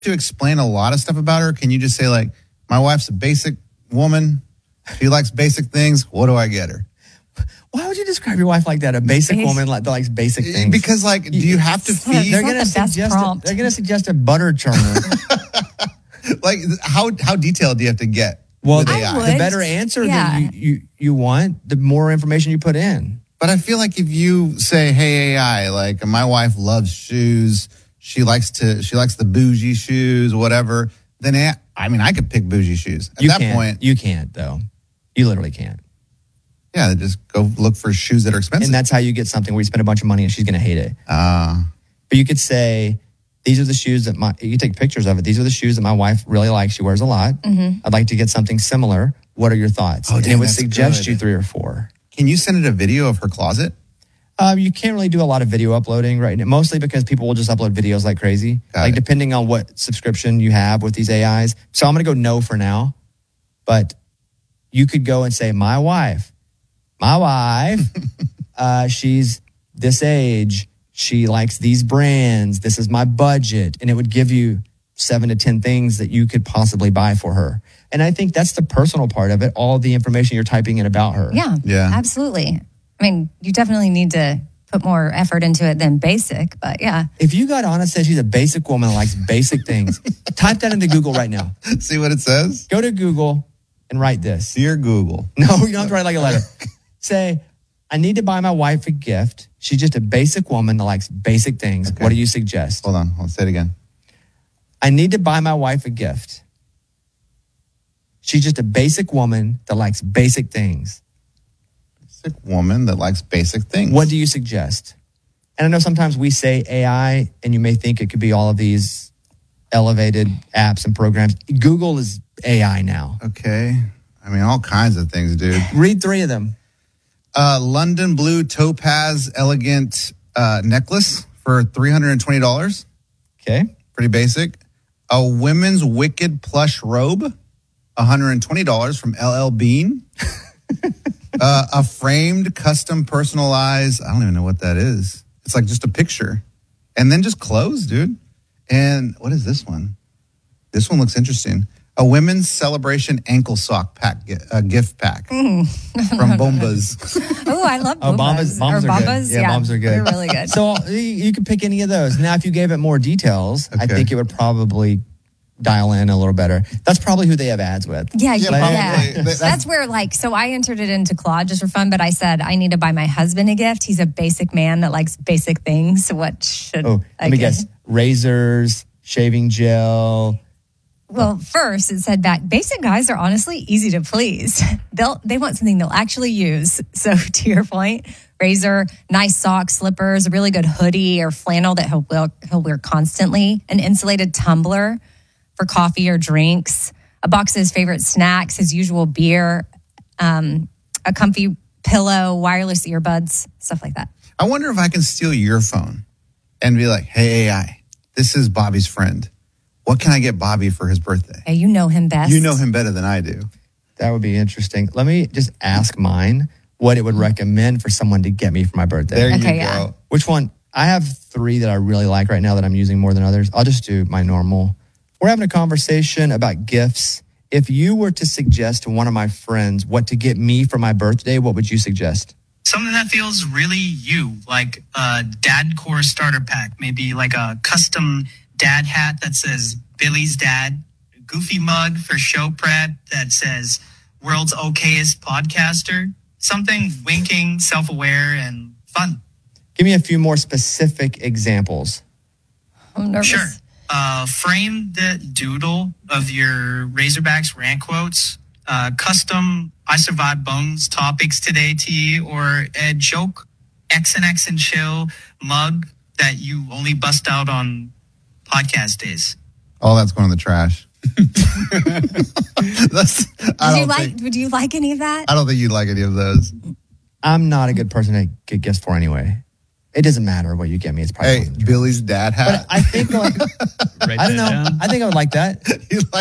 to explain a lot of stuff about her? Can you just say, like, my wife's a basic woman. She likes basic things. What do I get her? Why would you describe your wife like that? A basic woman that likes basic things? Because, like, do you have to feed? They're going to suggest a butter churner. Like, how detailed do you have to get? Well, with AI? The better answer that you want, the more information you put in. But I feel like if you say, "Hey AI, like my wife loves shoes. She likes the bougie shoes, whatever," then I could pick bougie shoes. At that point, you can't though. You literally can't. Yeah, just go look for shoes that are expensive. And that's how you get something where you spend a bunch of money and she's going to hate it. But you could say, these are the shoes that you take pictures of it. These are the shoes that my wife really likes. She wears a lot. Mm-hmm. I'd like to get something similar. What are your thoughts? And it would suggest you 3 or 4. Can you send it a video of her closet? You can't really do a lot of video uploading right now, mostly because people will just upload videos like crazy. Depending on what subscription you have with these AIs. So I'm going to go no for now. But you could go and say, my wife, she's this age. She likes these brands. This is my budget. And it would give you 7 to 10 things that you could possibly buy for her. And I think that's the personal part of it, all the information you're typing in about her. Yeah, absolutely. I mean, you definitely need to put more effort into it than basic, but yeah. If you got on and said she's a basic woman that likes basic things, type that into Google right now. See what it says? Go to Google and write this. Dear Google. No, you don't have to write like a letter. Say, I need to buy my wife a gift. She's just a basic woman that likes basic things. Okay. What do you suggest? Hold on. I'll say it again. I need to buy my wife a gift. She's just a basic woman that likes basic things. Basic woman that likes basic things. What do you suggest? And I know sometimes we say AI, and you may think it could be all of these elevated apps and programs. Google is AI now. Okay. I mean, all kinds of things, dude. Read 3 of them. London blue topaz elegant necklace for $320. Okay. Pretty basic. A women's wicked plush robe, $120 from LL Bean. A framed custom personalized, I don't even know what that is. It's like just a picture. And then just clothes, dude. And what is this one? This one looks interesting. A women's celebration ankle sock pack, gift pack from Bombas. Oh, I love Bombas. Bombas are good. Yeah, Bombas are good. They're really good. So you could pick any of those. Now, if you gave it more details, I think it would probably dial in a little better. That's probably who they have ads with. Yeah. That's where, so I entered it into Claude just for fun, but I said, I need to buy my husband a gift. He's a basic man that likes basic things. So what should let me guess. Razors, shaving gel. Well, first it said back, basic guys are honestly easy to please. They want something they'll actually use. So to your point, razor, nice socks, slippers, a really good hoodie or flannel that he'll wear constantly, an insulated tumbler for coffee or drinks, a box of his favorite snacks, his usual beer, a comfy pillow, wireless earbuds, stuff like that. I wonder if I can steal your phone and be like, hey, AI, this is Bobby's friend. What can I get Bobby for his birthday? Hey, you know him best. You know him better than I do. That would be interesting. Let me just ask mine what it would recommend for someone to get me for my birthday. There you go. Yeah. Which one? I have 3 that I really like right now that I'm using more than others. I'll just do my normal. We're having a conversation about gifts. If you were to suggest to one of my friends what to get me for my birthday, what would you suggest? Something that feels really you, like a Dadcore starter pack, maybe like a custom dad hat that says Billy's dad, a goofy mug for show prep that says world's okayest podcaster, something winking, self-aware, and fun. Give me a few more specific examples. I'm nervous. Sure. Frame the doodle of your Razorbacks rant quotes, custom I Survived Bones topics today tee, or a joke X and chill mug that you only bust out on podcast days. All that's going in the trash. Would you like any of that? I don't think you'd like any of those. I'm not a good person to get gifts for anyway. It doesn't matter what you get me. It's probably Billy's dad hat. But I think I don't know. I think I would like that.